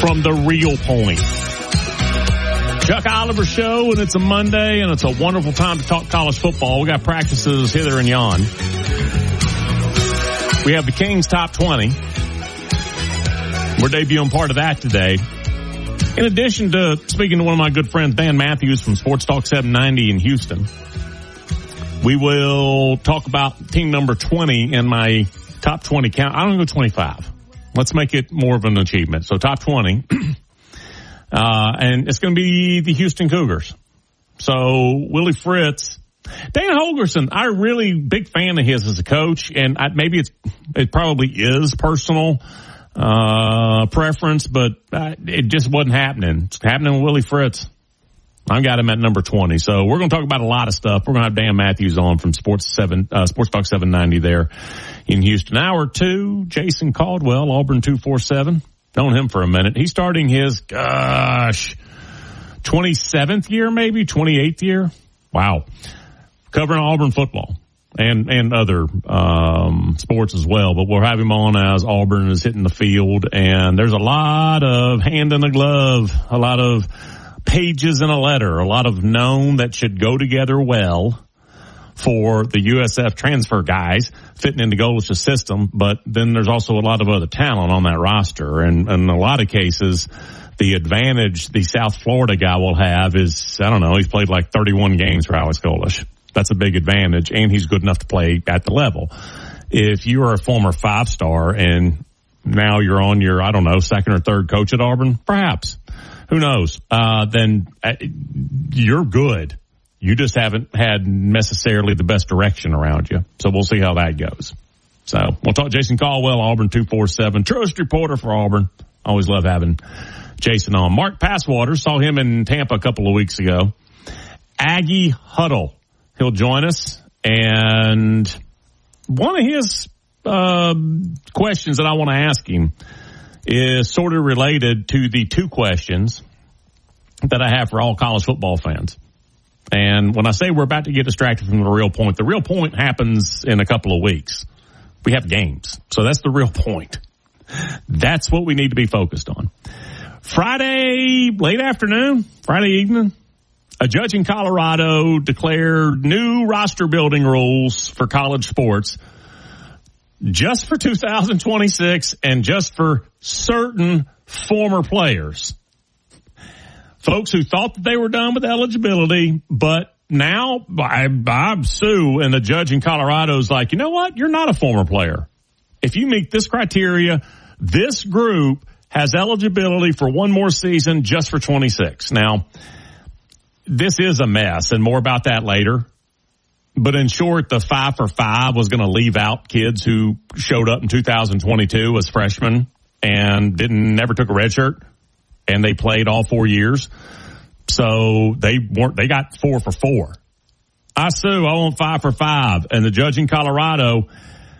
from the Real Point. Chuck Oliver Show, and it's a Monday, and it's a wonderful time to talk college football. We got practices hither and yon. We have the Kings Top 20. We're debuting part of that today. In addition to speaking to one of my good friends, Dan Matthews from Sports Talk 790 in Houston, we will talk about team number 20 in my top 20 count. I'm going to go 25. Let's make it more of an achievement. So top 20. And it's going to be the Houston Cougars. So Willie Fritz, Dan Holgorsen, I'm a really big fan of his as a coach, and maybe it probably is personal preference, but it just wasn't happening. It's happening with Willie Fritz. I got him at number 20. So we're going to talk about a lot of stuff. We're going to have Dan Matthews on from Sports Talk 790 there in Houston. Hour 2, Jason Caldwell, Auburn 247. Known him for a minute. He's starting his, 27th year, maybe 28th year. Wow. Covering Auburn football and other sports as well. But we'll have him on as Auburn is hitting the field. And there's a lot of hand in a glove, a lot of pages in a letter, a lot of known that should go together well for the USF transfer guys fitting into Golish's system. But then there's also a lot of other talent on that roster. And in a lot of cases, the advantage the South Florida guy will have is, I don't know, he's played like 31 games for Alex Golish. That's a big advantage, and he's good enough to play at the level. If you are a former 5-star and now you're on your, I don't know, second or third coach at Auburn, perhaps, who knows, then you're good. You just haven't had necessarily the best direction around you. So we'll see how that goes. So we'll talk Jason Caldwell, Auburn 247, truest reporter for Auburn. Always love having Jason on. Mark Passwater, saw him in Tampa a couple of weeks ago. Aggie Huddle. He'll join us. And one of his questions that I want to ask him is sort of related to the two questions that I have for all college football fans. And when I say we're about to get distracted from the real point happens in a couple of weeks. We have games. So that's the real point. That's what we need to be focused on. Friday, late afternoon, Friday evening, a judge in Colorado declared new roster building rules for college sports just for 2026 and just for certain former players. Folks who thought that they were done with eligibility, but now Bob Sue and the judge in Colorado is like, you know what? You're not a former player. If you meet this criteria, this group has eligibility for one more season just for 26. Now, this is a mess, and more about that later. But in short, the 5 for 5 was going to leave out kids who showed up in 2022 as freshmen and never took a red shirt. And they played all 4 years. So they got 4 for 4. I want 5 for 5. And the judge in Colorado,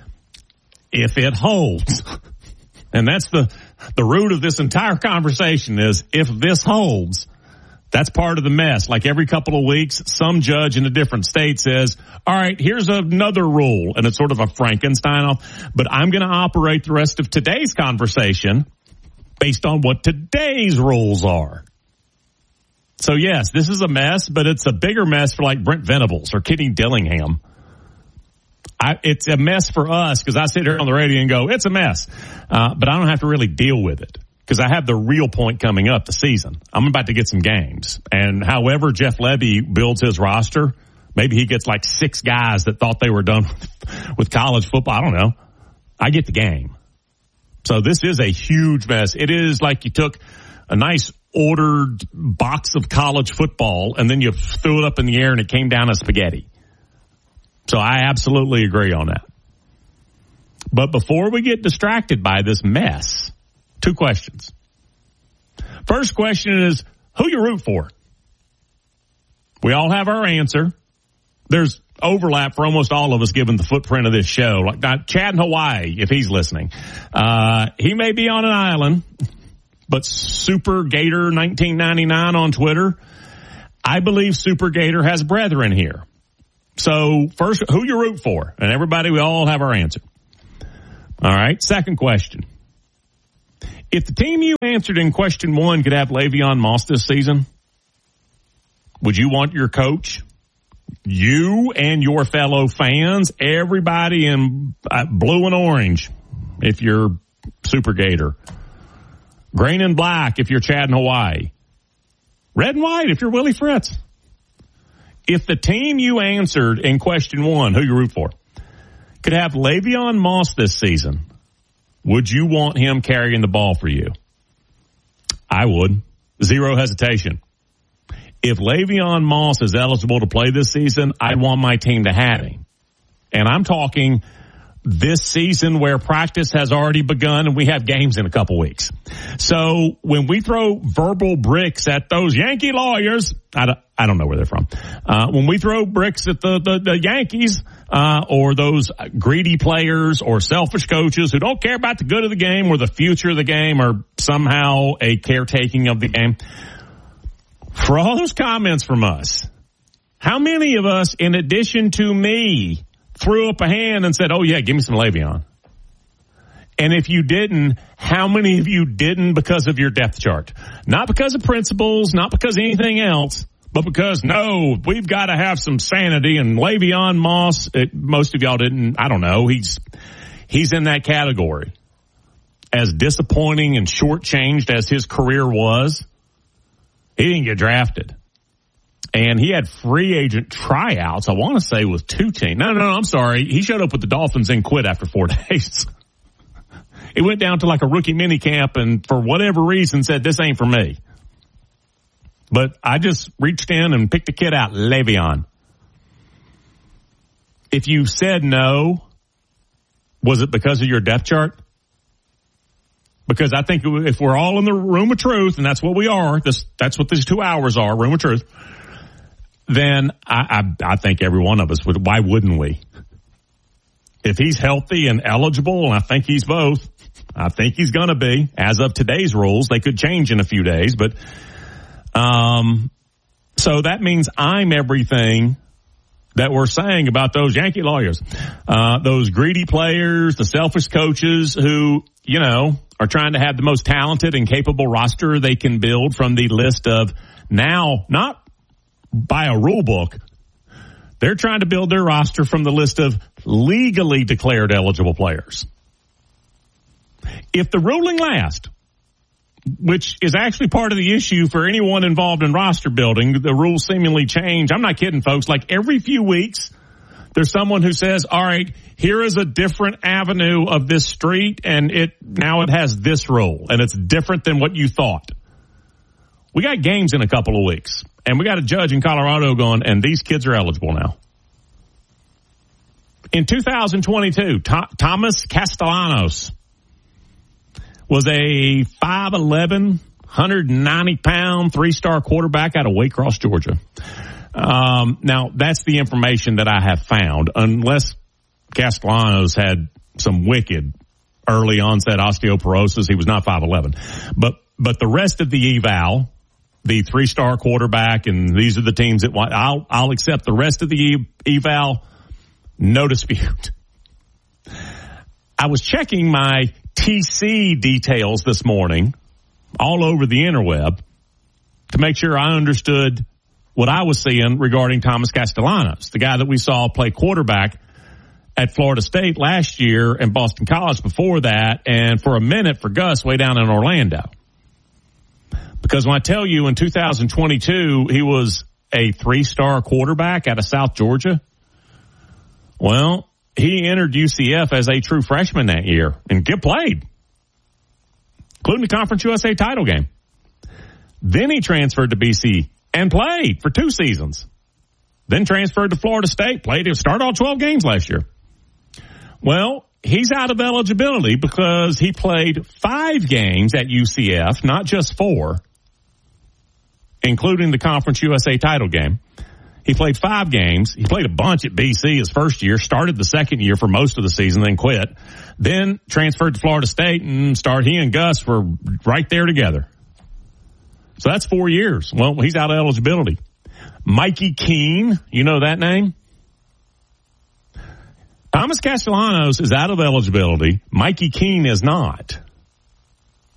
if it holds, and that's the root of this entire conversation is if this holds, that's part of the mess. Like every couple of weeks, some judge in a different state says, all right, here's another rule. And it's sort of a Frankenstein. But I'm going to operate the rest of today's conversation based on what today's rules are. So, yes, this is a mess, but it's a bigger mess for like Brent Venables or Kenny Dillingham. It's a mess for us because I sit here on the radio and go, it's a mess. But I don't have to really deal with it because I have the real point coming up the season. I'm about to get some games. And however Jeff Levy builds his roster, maybe he gets like 6 guys that thought they were done with college football. I don't know. I get the game. So this is a huge mess. It is like you took a nice ordered box of college football and then you threw it up in the air and it came down as spaghetti. So I absolutely agree on that. But before we get distracted by this mess, 2 questions. First question is, who you root for? We all have our answer. There's overlap for almost all of us given the footprint of this show. Like Chad in Hawaii, if he's listening. He may be on an island, but Super Gator 1999 on Twitter, I believe Super Gator has brethren here. So first, who you root for? And everybody, we all have our answer. All right. Second question. If the team you answered in question 1 could have Le'Veon Moss this season, would you want your coach, you and your fellow fans, everybody in blue and orange if you're Super Gator, green and black if you're Chad in Hawaii, red and white if you're Willie Fritz? If the team you answered in question 1, who you root for, could have Le'Veon Moss this season, would you want him carrying the ball for you? I would. Zero hesitation. If Le'Veon Moss is eligible to play this season, I'd want my team to have him. And I'm talking this season where practice has already begun and we have games in a couple weeks. So when we throw verbal bricks at those Yankee lawyers, I don't know where they're from. When we throw bricks at the Yankees, or those greedy players or selfish coaches who don't care about the good of the game or the future of the game or somehow a caretaking of the game, for all those comments from us, how many of us, in addition to me, threw up a hand and said, oh yeah, give me some Le'Veon? And if you didn't, how many of you didn't because of your depth chart? Not because of principles, not because of anything else, but because, no, we've got to have some sanity. And Le'Veon Moss, most of y'all didn't, I don't know, he's in that category. As disappointing and shortchanged as his career was, he didn't get drafted. And he had free agent tryouts, I want to say, with 2 teams. No, I'm sorry. He showed up with the Dolphins and quit after 4 days. He went down to like a rookie mini camp and for whatever reason said, this ain't for me. But I just reached in and picked a kid out, Le'Veon. If you said no, was it because of your depth chart? Because I think if we're all in the room of truth, and that's what we are, that's what these 2 hours are, room of truth, then I think every one of us would. Why wouldn't we? If he's healthy and eligible, and I think he's both, I think he's going to be. As of today's rules, they could change in a few days, but so that means I'm everything that we're saying about those Yankee lawyers, those greedy players, the selfish coaches who, you know, are trying to have the most talented and capable roster they can build from the list of now, not by a rule book. They're trying to build their roster from the list of legally declared eligible players. If the ruling lasts, which is actually part of the issue for anyone involved in roster building, the rules seemingly change. I'm not kidding, folks. Like every few weeks, there's someone who says, all right, here is a different avenue of this street, and now it has this rule, and it's different than what you thought. We got games in a couple of weeks, and we got a judge in Colorado going, and these kids are eligible now. In 2022, Thomas Castellanos was a 5'11", 190-pound, 3-star quarterback out of Waycross, Georgia. Now, that's the information that I have found, unless Castellanos had some wicked early onset osteoporosis. He was not 5'11". But the rest of the eval, the 3-star quarterback, and these are the teams that want, I'll accept the rest of the eval, no dispute. I was checking my TC details this morning all over the interweb to make sure I understood what I was seeing regarding Thomas Castellanos, the guy that we saw play quarterback at Florida State last year and Boston College before that, and for a minute for Gus way down in Orlando. Because when I tell you in 2022 he was a 3-star quarterback out of South Georgia, well, he entered UCF as a true freshman that year and played, including the Conference USA title game. Then he transferred to BC and played for 2 seasons. Then transferred to Florida State, started all 12 games last year. Well, he's out of eligibility because he played 5 games at UCF, not just 4, including the Conference USA title game. He played 5 games. He played a bunch at BC his first year, started the second year for most of the season, then quit. Then transferred to Florida State and he and Gus were right there together. So that's 4 years. Well, he's out of eligibility. Mikey Keene, you know that name? Thomas Castellanos is out of eligibility. Mikey Keene is not.